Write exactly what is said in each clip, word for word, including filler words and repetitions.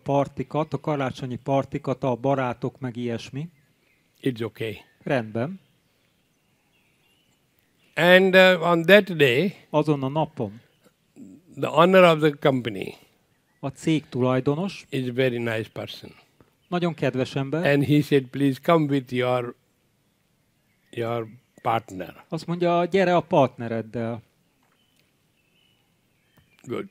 partikat, a karácsonyi partikat a barátok meg ilyesmi. It's okay. Rendben. And uh, on that day, Azon a napon the owner of the company a cég tulajdonos, is a very nice person. nagyon kedves ember, And he said, please come with your, your partner. azt mondja, gyere a partnereddel. Good.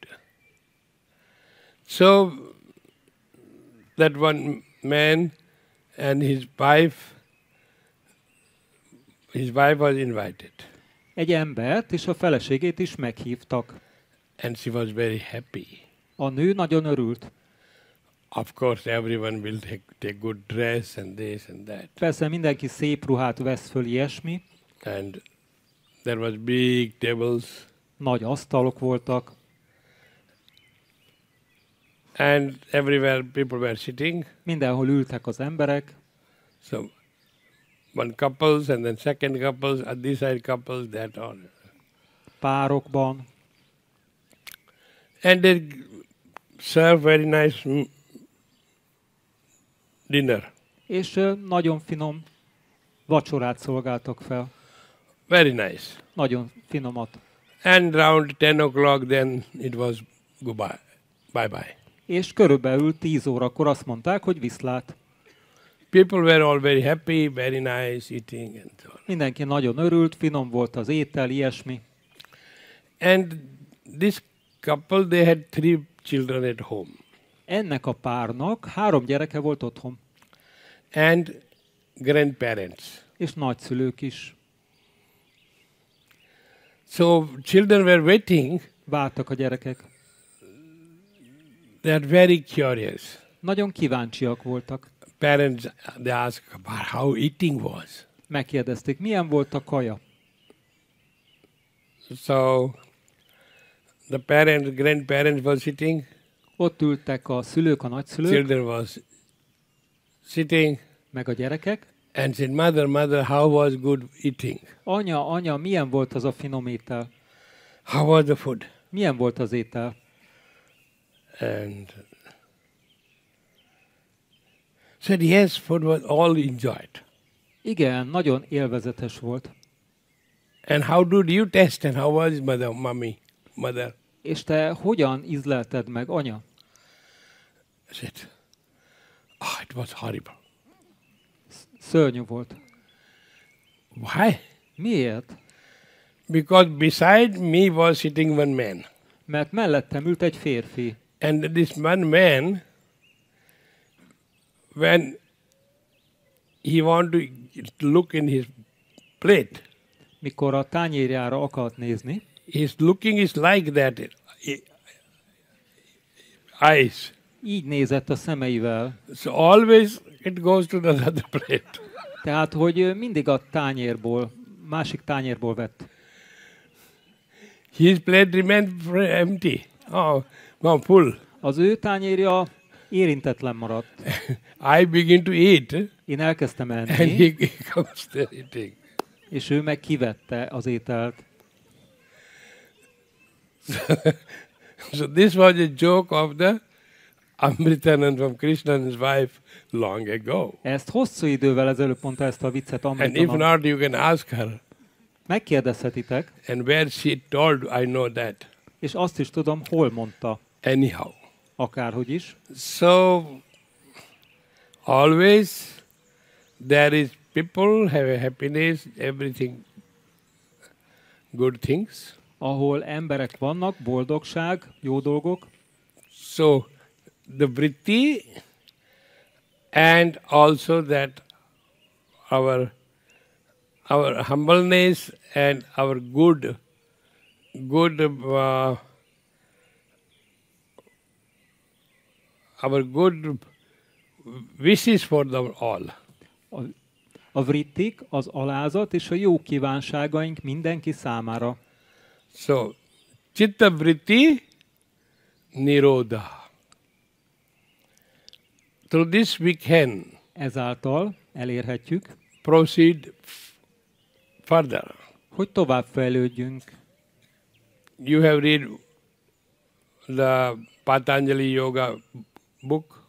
So, that one man and his wife, his wife was invited. Egy embert és a feleségét is meghívtak. And she was very happy. A nő nagyon örült. Of course, everyone will take, take good dress and this and that. Persze mindenki szép ruhát vesz föl, ilyesmi. And there was big tables. Nagy asztalok voltak. And everywhere people were sitting. Mindenhol ültek az emberek. So, one couples and then second couples, at this side couples, that all. Párokban. And they serve very nice mm, dinner. És ö, nagyon finom vacsorát szolgáltak fel. Very nice. Nagyon finomat. And round ten o'clock then it was goodbye. Bye-bye. És körülbelül tíz órakor azt mondták, hogy viszlát. People were all very happy, very nice eating and so on. Mindenki nagyon örült, finom volt az étel, ilyesmi. And this couple, they had three children at home. Ennek a párnak három gyereke volt otthon. And grandparents. És nagyszülők is. So children were waiting. Vártak a gyerekek. They are very curious. Nagyon kíváncsiak voltak. Parents, they asked about how eating was. Megkérdezték, milyen volt a kaja. So the parents, grandparents were sitting. Ott ültek a szülők, a nagyszülők, Children was sitting meg a gyerekek. and said, mother, mother, how was good eating? Anya, anya, milyen volt az a finom étel? How was the food? Milyen volt az étel? And said, yes, food was all enjoyed. Igen, nagyon élvezetes volt. And how did you taste and how was mother, mommy, mother? És te hogyan ízlelted meg, anya? I said, oh, it was horrible. Szörnyű volt. Why? Miért? Because beside me was sitting one man. Mert mellettem ült egy férfi. And this one man, when he wanted to look in his plate, Mikor a tányérjára akart nézni, his looking is like that, eyes. így nézett a szemeivel. So always it goes to the other plate. Tehát, hogy mindig a tányérból, másik tányérból vett. His plate remained empty. Oh, no, full. Az ő tányérja érintetlen maradt. I begin to eat, Én elkezdtem and he, enni, he comes there eating. és ő meg kivette az ételt. So this was a joke of the Amritanand from Krishna and his wife long ago. Ezt hosszú idővel ezelőtt mondta ezt a viccet And if Amritanand. not, you can ask her. Megkérdezhetitek, And where she told, I know that. és azt is tudom, hol mondta, Anyhow. akárhogy is. So, always there is people have a happiness, everything, good things. Ahol emberek vannak, boldogság, jó dolgok, So, the vritti and also that our our humbleness and our good good uh, our good wishes for them all. a, a vrittik, az alázat és a jó kívánságaink mindenki számára. So, chitta vritti nirodha. Through this we can Ezáltal elérhetjük, proceed f- further. hogy tovább fejlődjünk. You have read the Patanjali Yoga book.